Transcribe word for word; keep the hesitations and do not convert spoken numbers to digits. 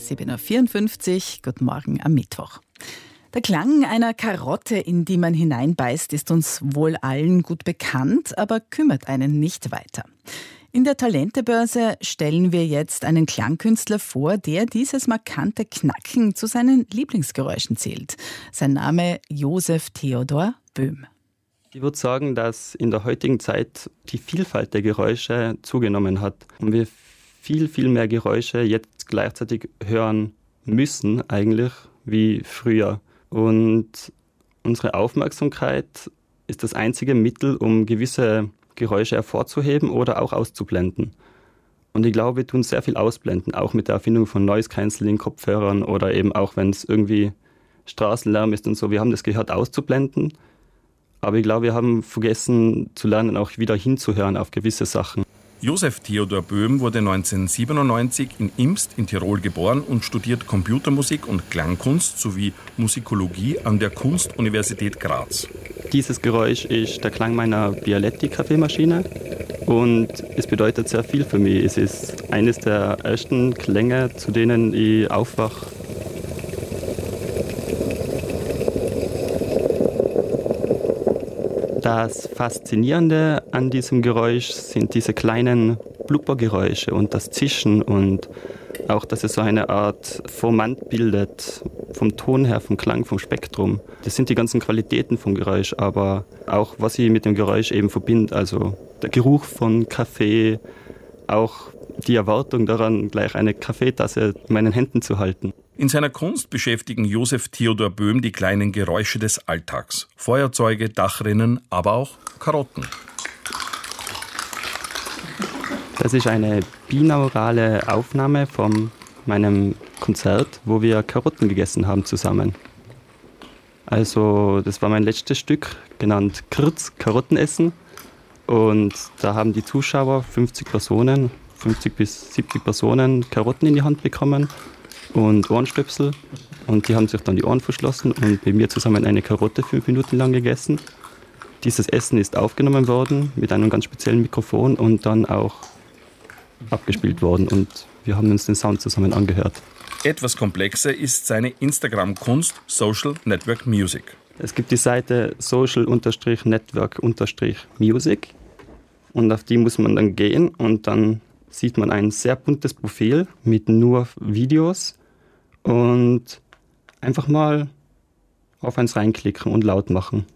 sieben Uhr vierundfünfzig, guten Morgen am Mittwoch. Der Klang einer Karotte, in die man hineinbeißt, ist uns wohl allen gut bekannt, aber kümmert einen nicht weiter. In der Talentebörse stellen wir jetzt einen Klangkünstler vor, der dieses markante Knacken zu seinen Lieblingsgeräuschen zählt. Sein Name Josef Theodor Böhm. Ich würde sagen, dass in der heutigen Zeit die Vielfalt der Geräusche zugenommen hat und wir viel, viel mehr Geräusche jetzt gleichzeitig hören müssen eigentlich wie früher. Und unsere Aufmerksamkeit ist das einzige Mittel, um gewisse Geräusche hervorzuheben oder auch auszublenden. Und ich glaube, wir tun sehr viel ausblenden, auch mit der Erfindung von Noise Cancelling Kopfhörern oder eben auch, wenn es irgendwie Straßenlärm ist und so. Wir haben das gehört auszublenden, aber ich glaube, wir haben vergessen zu lernen, auch wieder hinzuhören auf gewisse Sachen. Josef Theodor Böhm wurde neunzehnhundertsiebenundneunzig in Imst in Tirol geboren und studiert Computermusik und Klangkunst sowie Musikologie an der Kunstuniversität Graz. Dieses Geräusch ist der Klang meiner Bialetti-Kaffeemaschine und es bedeutet sehr viel für mich. Es ist eines der ersten Klänge, zu denen ich aufwache. Das Faszinierende an diesem Geräusch sind diese kleinen Blubbergeräusche und das Zischen und auch, dass es so eine Art Formant bildet, vom Ton her, vom Klang, vom Spektrum. Das sind die ganzen Qualitäten vom Geräusch, aber auch, was ich mit dem Geräusch eben verbinde, also der Geruch von Kaffee, auch die Erwartung daran, gleich eine Kaffeetasse in meinen Händen zu halten. In seiner Kunst beschäftigen Josef Theodor Böhm die kleinen Geräusche des Alltags. Feuerzeuge, Dachrinnen, aber auch Karotten. Das ist eine binaurale Aufnahme von meinem Konzert, wo wir Karotten gegessen haben zusammen. Also das war mein letztes Stück, genannt Krz, Karottenessen. Und da haben die Zuschauer, fünfzig Personen, fünfzig bis siebzig Personen, Karotten in die Hand bekommen und Ohrenstöpsel. Und die haben sich dann die Ohren verschlossen und mit mir zusammen eine Karotte fünf Minuten lang gegessen. Dieses Essen ist aufgenommen worden mit einem ganz speziellen Mikrofon und dann auch abgespielt worden. Und wir haben uns den Sound zusammen angehört. Etwas komplexer ist seine Instagram-Kunst Social Network Music. Es gibt die Seite social-network-music und auf die muss man dann gehen und dann sieht man ein sehr buntes Profil mit nur Videos und einfach mal auf eins reinklicken und laut machen.